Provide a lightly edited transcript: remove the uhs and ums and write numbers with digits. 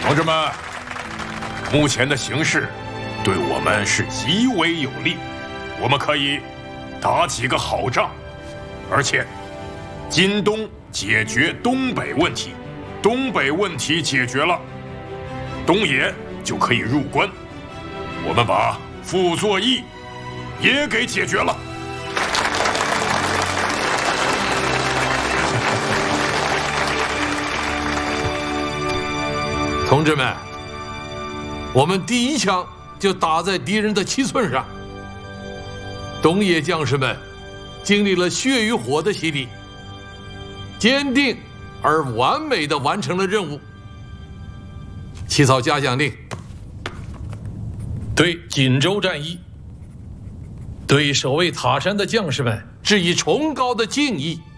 同志们，目前的形势对我们是极为有利，我们可以打几个好仗，而且今冬解决东北问题，东北问题解决了，东野就可以入关，我们把傅作义也给解决了。 同志们，我们第一枪就打在敌人的7寸上。东野将士们经历了血与火的洗礼，坚定而完美地完成了任务。起草嘉奖令， 对锦州战役，对守卫塔山的将士们致以崇高的敬意。